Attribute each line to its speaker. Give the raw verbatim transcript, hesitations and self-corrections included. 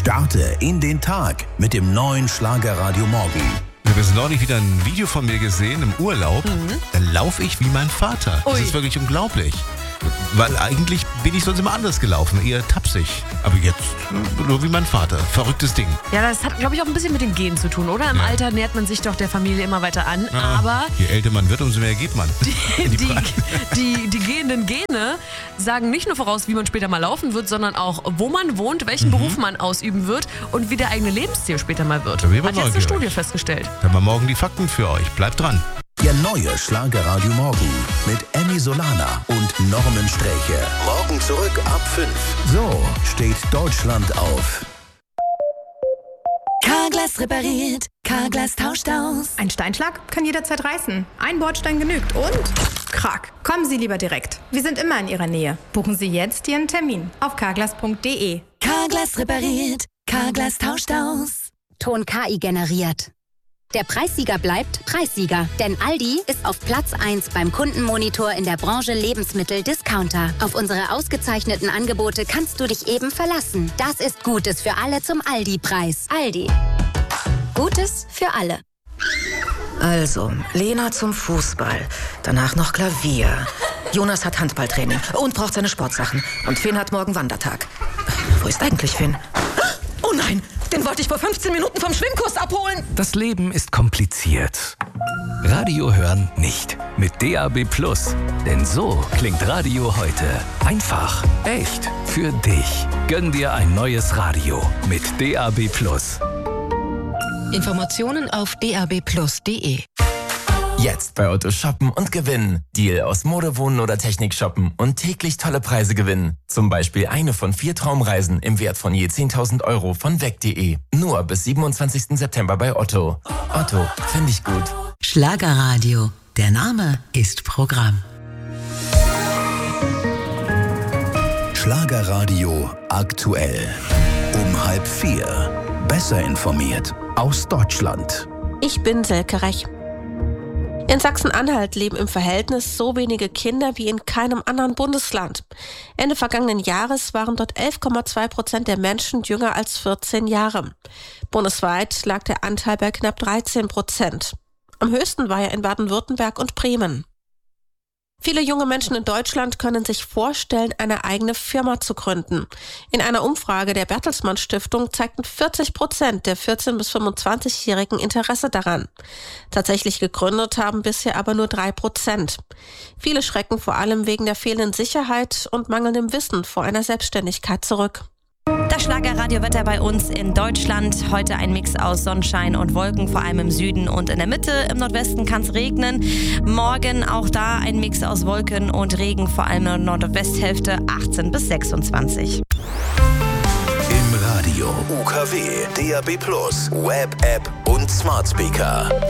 Speaker 1: Starte in den Tag mit dem neuen Schlagerradio Morgen.
Speaker 2: Ich habe jetzt neulich wieder ein Video von mir gesehen im Urlaub. Mhm. Da laufe ich wie mein Vater. Ui. Das ist wirklich unglaublich. Weil eigentlich bin ich sonst immer anders gelaufen, eher tapsig. Aber jetzt nur wie mein Vater. Verrücktes Ding.
Speaker 3: Ja, das hat, glaube ich, auch ein bisschen mit den Genen zu tun, oder? Im ja. Alter nähert man sich doch der Familie immer weiter an. Ja, aber
Speaker 2: je älter man wird, umso mehr geht man.
Speaker 3: Die, die, die, die, die gehenden Gene sagen nicht nur voraus, wie man später mal laufen wird, sondern auch, wo man wohnt, welchen mhm. Beruf man ausüben wird und wie der eigene Lebensstil später mal wird. Hat jetzt eine Studie festgestellt.
Speaker 2: Dann haben wir morgen die Fakten für euch. Bleibt dran.
Speaker 1: Der neue Schlagerradio Morgen mit Emmy Solana und Norman Sträche. Morgen zurück ab fünf. So steht Deutschland auf.
Speaker 4: Carglass repariert, Carglass tauscht aus.
Speaker 5: Ein Steinschlag kann jederzeit reißen. Ein Bordstein genügt und krack. Kommen Sie lieber direkt. Wir sind immer in Ihrer Nähe. Buchen Sie jetzt Ihren Termin auf carglass punkt de.
Speaker 4: Carglass repariert, Carglass tauscht aus.
Speaker 6: Ton K I generiert. Der Preissieger bleibt Preissieger, denn Aldi ist auf Platz eins beim Kundenmonitor in der Branche Lebensmittel-Discounter. Auf unsere ausgezeichneten Angebote kannst du dich eben verlassen. Das ist Gutes für alle zum Aldi-Preis. Aldi. Gutes für alle.
Speaker 7: Also, Lena zum Fußball, danach noch Klavier. Jonas hat Handballtraining und braucht seine Sportsachen. Und Finn hat morgen Wandertag. Wo ist eigentlich Finn? Oh nein! Den wollte ich vor fünfzehn Minuten vom Schwimmkurs abholen.
Speaker 8: Das Leben ist kompliziert. Radio hören nicht. Mit D A B Plus. Denn so klingt Radio heute. Einfach, echt, für dich. Gönn dir ein neues Radio mit D A B Plus.
Speaker 9: Informationen auf d a b plus punkt de.
Speaker 10: Jetzt bei Otto shoppen und gewinnen. Deal aus Mode, Wohnen oder Technik shoppen und täglich tolle Preise gewinnen. Zum Beispiel eine von vier Traumreisen im Wert von je zehntausend Euro von weg punkt de. Nur bis siebenundzwanzigsten September bei Otto. Otto, finde ich gut.
Speaker 11: Schlagerradio. Der Name ist Programm.
Speaker 1: Schlagerradio aktuell. Um halb vier. Besser informiert aus Deutschland.
Speaker 12: Ich bin Silke Rech. In Sachsen-Anhalt leben im Verhältnis so wenige Kinder wie in keinem anderen Bundesland. Ende vergangenen Jahres waren dort elf Komma zwei Prozent der Menschen jünger als vierzehn Jahre. Bundesweit lag der Anteil bei knapp dreizehn Prozent. Am höchsten war er in Baden-Württemberg und Bremen. Viele junge Menschen in Deutschland können sich vorstellen, eine eigene Firma zu gründen. In einer Umfrage der Bertelsmann Stiftung zeigten vierzig Prozent der vierzehn- bis fünfundzwanzigjährigen Interesse daran. Tatsächlich gegründet haben bisher aber nur drei Prozent. Viele schrecken vor allem wegen der fehlenden Sicherheit und mangelndem Wissen vor einer Selbstständigkeit zurück.
Speaker 13: Das Schlagerradiowetter bei uns in Deutschland. Heute ein Mix aus Sonnenschein und Wolken, vor allem im Süden und in der Mitte. Im Nordwesten kann es regnen. Morgen auch da ein Mix aus Wolken und Regen, vor allem in der Nordwesthälfte achtzehn bis sechsundzwanzig.
Speaker 1: Im Radio, U K W, D A B Plus, Web, App und Smart Speaker.